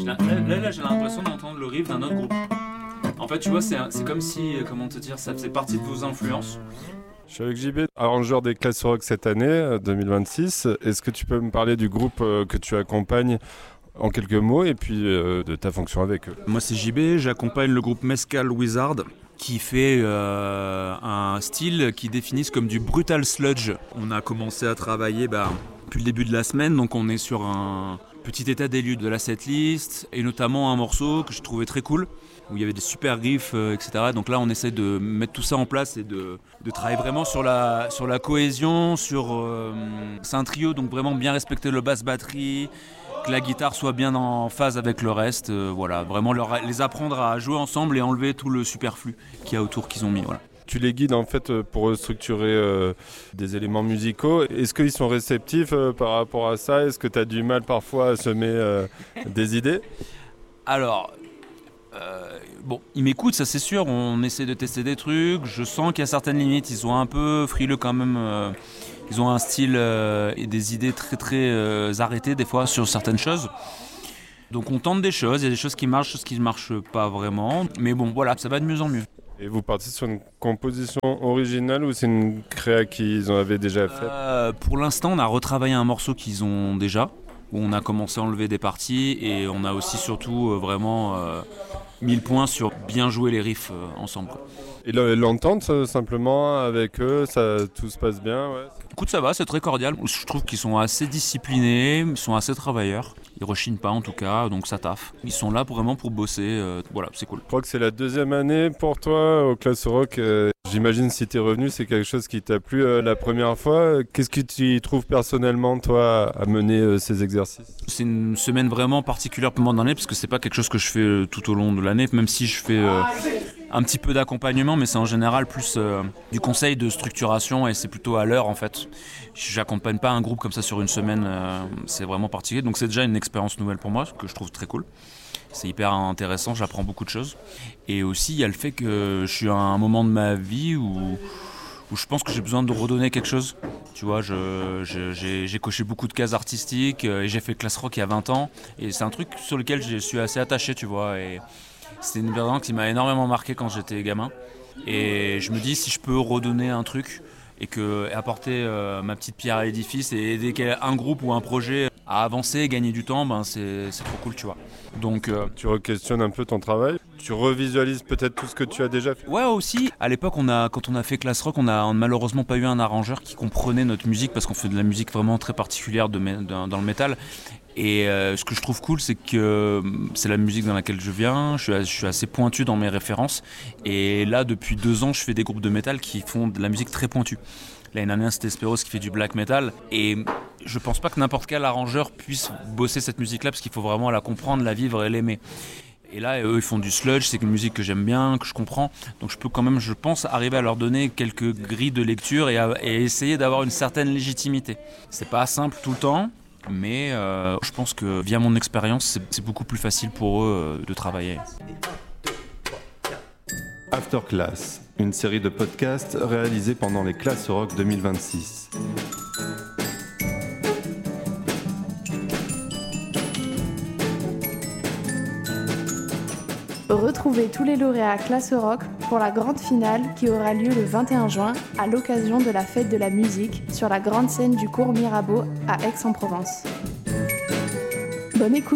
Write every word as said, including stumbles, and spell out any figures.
Là, là, là, j'ai l'impression d'entendre le riff d'un autre groupe. En fait, tu vois, c'est, c'est comme si, comment te dire, ça faisait partie de vos influences. Je suis avec J B, arrangeur des classes rock cette année, deux mille vingt-six. Est-ce que tu peux me parler du groupe que tu accompagnes en quelques mots et puis euh, de ta fonction avec eux? Moi c'est J B, j'accompagne le groupe Mescal Wizard qui fait euh, un style qui définissent comme du brutal sludge. On a commencé à travailler bah, depuis le début de la semaine, donc on est sur un petit état des lieux de la setlist et notamment un morceau que je trouvais très cool où il y avait des super riffs, euh, et cetera. Donc là on essaie de mettre tout ça en place et de, de travailler vraiment sur la, sur la cohésion, sur, euh, c'est un trio donc vraiment bien respecter le basse batterie, que la guitare soit bien en phase avec le reste, euh, voilà, vraiment leur, les apprendre à jouer ensemble et enlever tout le superflu qu'il y a autour qu'ils ont mis, voilà. Tu les guides en fait pour structurer euh, des éléments musicaux. Est-ce qu'ils sont réceptifs euh, par rapport à ça? Est-ce que tu as du mal parfois à semer euh, des idées? Alors, euh, bon, ils m'écoutent, ça c'est sûr, on essaie de tester des trucs, je sens qu'il y a certaines limites, ils sont un peu frileux quand même. Euh, Ils ont un style euh, et des idées très très euh, arrêtées des fois sur certaines choses. Donc on tente des choses, il y a des choses qui marchent, des choses qui ne marchent pas vraiment. Mais bon voilà, ça va de mieux en mieux. Et vous partez sur une composition originale ou c'est une créa qu'ils avaient déjà faite? euh, Pour l'instant on a retravaillé un morceau qu'ils ont déjà, où on a commencé à enlever des parties et on a aussi surtout euh, vraiment euh, mis le point sur bien jouer les riffs euh, ensemble, quoi. Et l'entente simplement avec eux, ça, tout se passe bien, ouais. Écoute, ça va, c'est très cordial. Je trouve qu'ils sont assez disciplinés, ils sont assez travailleurs. Ils rechignent pas en tout cas, donc ça taffe. Ils sont là vraiment pour bosser, euh, voilà, c'est cool. Je crois que c'est la deuxième année pour toi au Classe Rock. Euh, j'imagine si t'es revenu, c'est quelque chose qui t'a plu euh, la première fois. Qu'est-ce que tu y trouves personnellement, toi, à mener euh, ces exercices? C'est une semaine vraiment particulière pour moi dans l'année, parce que c'est pas quelque chose que je fais euh, tout au long de l'année, même si je fais euh, un petit peu d'accompagnement, mais c'est en général plus euh, du conseil de structuration et c'est plutôt à l'heure en fait. J'accompagne pas un groupe comme ça sur une semaine, euh, c'est vraiment particulier, donc c'est déjà une expérience nouvelle pour moi, que je trouve très cool. C'est hyper intéressant, j'apprends beaucoup de choses. Et aussi, il y a le fait que je suis à un moment de ma vie où, où je pense que j'ai besoin de redonner quelque chose. Tu vois, je, je, j'ai, j'ai coché beaucoup de cases artistiques et j'ai fait Classe Rock il y a vingt ans. Et c'est un truc sur lequel je suis assez attaché, tu vois. Et c'est une événement qui m'a énormément marqué quand j'étais gamin. Et je me dis, si je peux redonner un truc et, que, et apporter euh, ma petite pierre à l'édifice et aider un groupe ou un projet à avancer et gagner du temps, ben c'est, c'est trop cool, tu vois. Donc, euh, tu re-questionnes un peu ton travail? Tu revisualises peut-être tout ce que tu as déjà fait? Ouais, aussi. À l'époque, on a, quand on a fait Classe Rock, on a malheureusement pas eu un arrangeur qui comprenait notre musique parce qu'on fait de la musique vraiment très particulière de, de, dans le métal. Et euh, ce que je trouve cool, c'est que euh, c'est la musique dans laquelle je viens, je suis, je suis assez pointu dans mes références. Et là, depuis deux ans, je fais des groupes de métal qui font de la musique très pointue. L'année dernière, c'était Speros qui fait du black metal. Et je pense pas que n'importe quel arrangeur puisse bosser cette musique-là parce qu'il faut vraiment la comprendre, la vivre et l'aimer. Et là, eux, ils font du sludge, c'est une musique que j'aime bien, que je comprends. Donc je peux quand même, je pense, arriver à leur donner quelques grilles de lecture et, à, et essayer d'avoir une certaine légitimité. C'est pas simple tout le temps, mais euh, je pense que via mon expérience, c'est, c'est beaucoup plus facile pour eux euh, de travailler. After Class, une série de podcasts réalisés pendant les Classes Rock deux mille vingt-six. Retrouvez tous les lauréats Classe Rock pour la grande finale qui aura lieu le vingt et un juin à l'occasion de la fête de la musique sur la grande scène du cours Mirabeau à Aix-en-Provence. Bonne écoute!